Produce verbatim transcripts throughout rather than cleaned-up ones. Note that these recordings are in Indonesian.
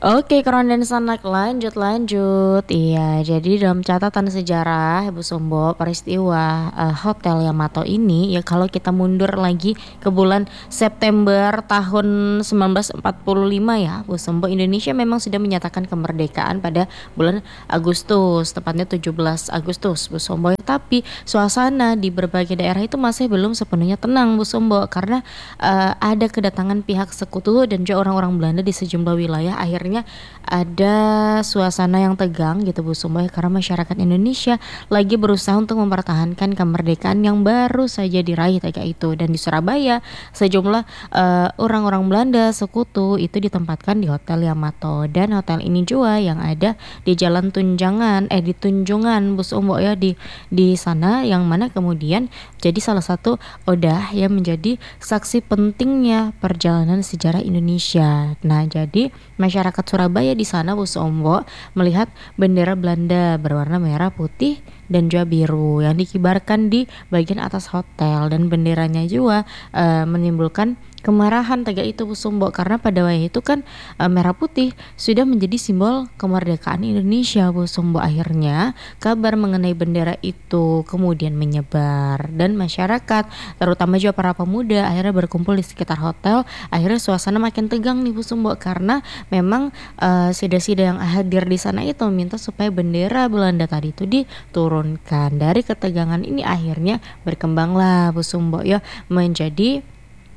Oke, Keren dan Sanak, lanjut lanjut. Iya, jadi dalam catatan sejarah Bu Sumbo, peristiwa, eee, Hotel Yamato ini ya kalau kita mundur lagi ke bulan September tahun seribu sembilan ratus empat puluh lima ya Bu Sumbo, Indonesia memang sudah menyatakan kemerdekaan pada bulan Agustus, tepatnya tujuh belas Agustus Bu Sumbo. Tapi suasana di berbagai daerah itu masih belum sepenuhnya tenang Bu Sumbo, karena, eee, ada kedatangan pihak sekutu dan juga orang-orang Belanda di sejumlah wilayah. Akhirnya ada suasana yang tegang gitu Bu Sumba, karena masyarakat Indonesia lagi berusaha untuk mempertahankan kemerdekaan yang baru saja diraih ketika itu. Dan di Surabaya sejumlah eh, orang-orang Belanda sekutu itu ditempatkan di Hotel Yamato, dan hotel ini juga yang ada di Jalan Tunjangan eh di Tunjungan Bu Sumbo ya, di di sana, yang mana kemudian jadi salah satu odah yang menjadi saksi pentingnya perjalanan sejarah Indonesia. Nah, jadi masyarakat Surabaya di sana Bu Sombo melihat bendera Belanda berwarna merah, putih, dan juga biru yang dikibarkan di bagian atas hotel, dan benderanya juga eh, menimbulkan kemarahan tega itu Bu Sumbo, karena pada waktu itu kan eh, merah putih sudah menjadi simbol kemerdekaan Indonesia Bu Sumbo. Akhirnya kabar mengenai bendera itu kemudian menyebar, dan masyarakat terutama juga para pemuda akhirnya berkumpul di sekitar hotel. Akhirnya suasana makin tegang nih Bu Sumbo, karena memang uh, sida-sida yang hadir di sana itu meminta supaya bendera Belanda tadi itu diturunkan. Dari ketegangan ini akhirnya berkembanglah Bu Sumbo ya menjadi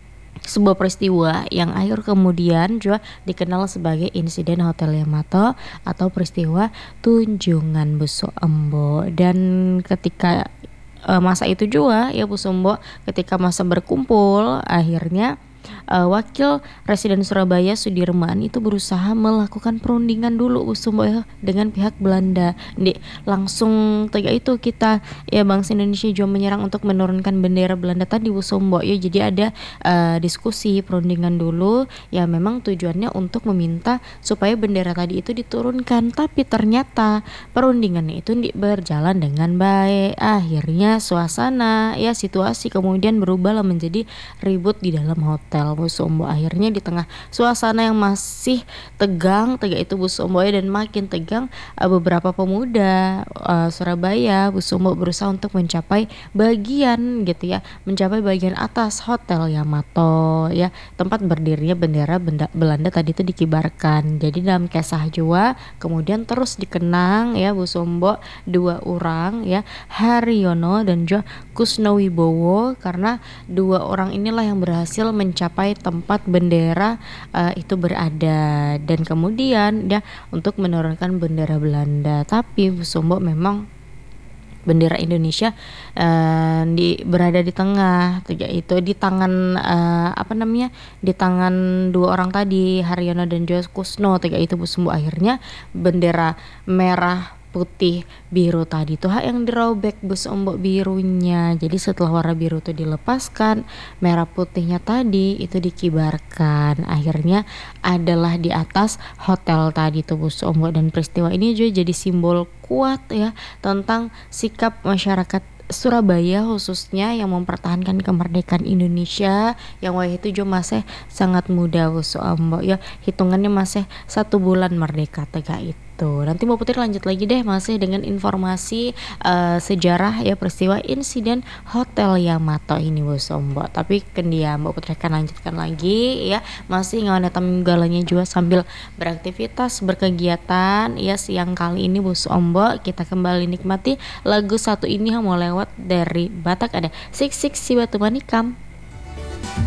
sebuah peristiwa yang akhir kemudian juga dikenal sebagai insiden Hotel Yamato atau peristiwa Tunjungan Bu Sumbo. Dan ketika uh, masa itu juga ya Bu Sumbo, ketika masa berkumpul, akhirnya uh, wakil Residen Surabaya Sudirman itu berusaha melakukan perundingan dulu Bu Sumbo ya dengan pihak Belanda. Di langsung tega itu kita ya bangsa Indonesia juga menyerang untuk menurunkan bendera Belanda tadi Bu Sumbo ya. Jadi ada uh, diskusi perundingan dulu ya, memang tujuannya untuk meminta supaya bendera tadi itu diturunkan, tapi ternyata perundingannya itu di, berjalan dengan baik. Akhirnya suasana ya situasi kemudian berubah menjadi ribut di dalam hotel Bu Sumbo. Akhirnya di tengah suasana yang masih tegang tega itu Bu Sumbo ya, dan makin tegang, uh, beberapa pemuda uh, Surabaya Bu Sumbo berusaha untuk mencapai bagian gitu ya, mencapai bagian atas Hotel Yamato ya, tempat berdirinya bendera benda, Belanda tadi itu dikibarkan. Jadi dalam kisah Jawa kemudian terus dikenang ya Bu Sumbo dua orang ya, Haryono dan juga Kusnowibowo, karena dua orang inilah yang berhasil mencapai tempat bendera uh, itu berada, dan kemudian ya untuk menurunkan bendera Belanda. Tapi Bu Sumbo memang bendera Indonesia uh, di berada di tengah itu di tangan uh, apa namanya di tangan dua orang tadi, Haryono dan juga Kusno tiga itu Bu Sumbo. Akhirnya bendera merah putih biru tadi tuh yang dirobek Bu Sumbo birunya. Jadi setelah warna biru itu dilepaskan, merah putihnya tadi itu dikibarkan. Akhirnya adalah di atas hotel tadi tuh Bu Sumbo, dan peristiwa ini juga jadi simbol kuat ya tentang sikap masyarakat Surabaya khususnya yang mempertahankan kemerdekaan Indonesia yang waktu itu juga masih sangat muda Bu Sumbo ya, hitungannya masih satu bulan merdeka tega itu. Nanti Mbak Putri lanjut lagi deh masih dengan informasi uh, sejarah ya peristiwa insiden Hotel Yamato ini Bu Sumbo. Tapi kan dia Mbak Putri akan lanjutkan lagi ya, masih ngawan galanya juga sambil beraktivitas berkegiatan ya. Siang kali ini Bu Sumbo kita kembali nikmati lagu satu ini yang mau lewat dari Batak, ada Sik Sik Si Batu Manikam.